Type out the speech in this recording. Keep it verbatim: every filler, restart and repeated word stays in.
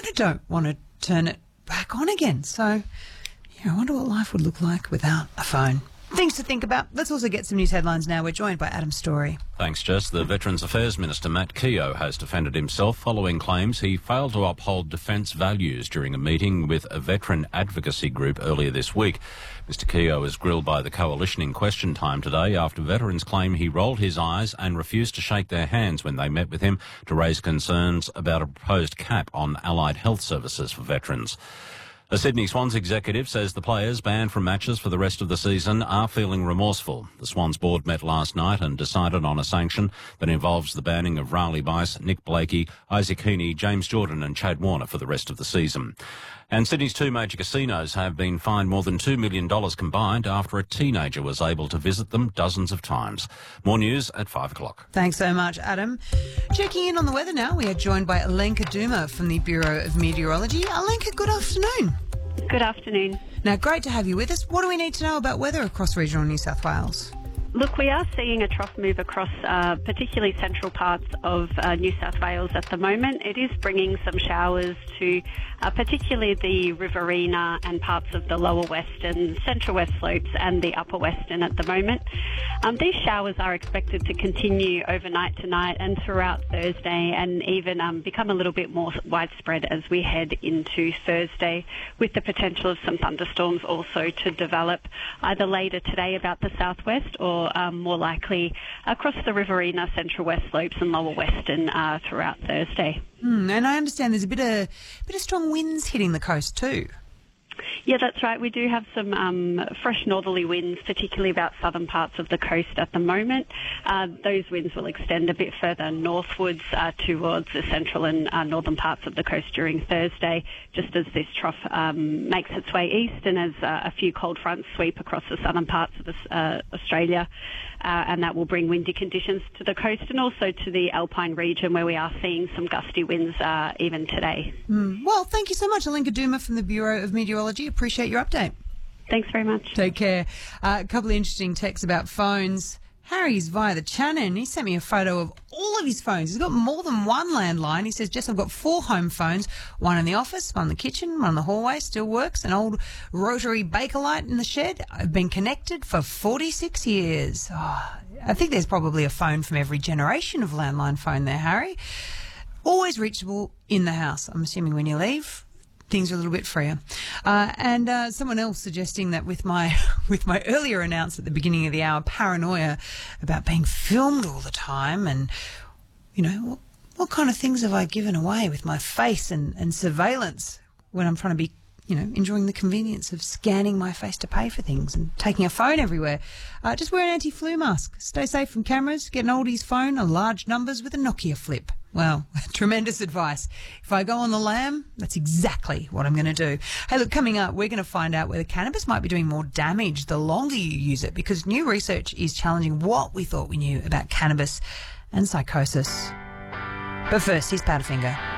kind of don't want to turn it back on again. So, yeah, I wonder what life would look like without a phone. Things to think about. Let's also get some news headlines now. We're joined by Adam Story. Thanks, Jess. The Veterans Affairs Minister, Matt Keogh, has defended himself following claims he failed to uphold defence values during a meeting with a veteran advocacy group earlier this week. Mister Keogh was grilled by the coalition in question time today after veterans claim he rolled his eyes and refused to shake their hands when they met with him to raise concerns about a proposed cap on allied health services for veterans. A Sydney Swans executive says the players banned from matches for the rest of the season are feeling remorseful. The Swans board met last night and decided on a sanction that involves the banning of Riley Bice, Nick Blakey, Isaac Heaney, James Jordan and Chad Warner for the rest of the season. And Sydney's two major casinos have been fined more than two million dollars combined after a teenager was able to visit them dozens of times. More news at five o'clock. Thanks so much, Adam. Checking in on the weather now, we are joined by Alenka Duma from the Bureau of Meteorology. Alenka, good afternoon. Good afternoon. Now, great to have you with us. What do we need to know about weather across regional New South Wales? Look, we are seeing a trough move across uh, particularly central parts of uh, New South Wales at the moment. It is bringing some showers to uh, particularly the Riverina and parts of the lower western, central west slopes and the upper western at the moment. Um, these showers are expected to continue overnight tonight and throughout Thursday and even um, become a little bit more widespread as we head into Thursday, with the potential of some thunderstorms also to develop either later today about the southwest or Um, more likely across the Riverina, central west slopes and lower western uh, throughout Thursday. Mm, and I understand there's a bit of bit of strong winds hitting the coast too. Yeah, that's right. We do have some um, fresh northerly winds, particularly about southern parts of the coast at the moment. Uh, those winds will extend a bit further northwards uh, towards the central and uh, northern parts of the coast during Thursday, just as this trough um, makes its way east and as uh, a few cold fronts sweep across the southern parts of this, uh, Australia. Uh, and that will bring windy conditions to the coast and also to the Alpine region, where we are seeing some gusty winds uh, even today. Mm. Well, thank you so much, Alenka Duma from the Bureau of Meteorology. Appreciate your update. Thanks very much. Take care. Uh, a couple of interesting texts about phones. Harry's via the channel and he sent me a photo of all of his phones. He's got more than one landline. He says, Jess, I've got four home phones, one in the office, one in the kitchen, one in the hallway, still works, an old rotary Bakelite in the shed. I've been connected for forty-six years. Oh, I think there's probably a phone from every generation of landline phone there, Harry. Always reachable in the house. I'm assuming when you leave, things are a little bit freer. Uh, and uh, someone else suggesting that with my with my earlier announce at the beginning of the hour, paranoia about being filmed all the time and, you know, what, what kind of things have I given away with my face and, and surveillance when I'm trying to be, you know, enjoying the convenience of scanning my face to pay for things and taking a phone everywhere. Uh, just wear an anti-flu mask. Stay safe from cameras. Get an oldie's phone, a large numbers with a Nokia flip. Well, tremendous advice. If I go on the lam, that's exactly what I'm going to do. Hey, look, coming up, we're going to find out whether cannabis might be doing more damage the longer you use it, because new research is challenging what we thought we knew about cannabis and psychosis. But first, here's Powderfinger.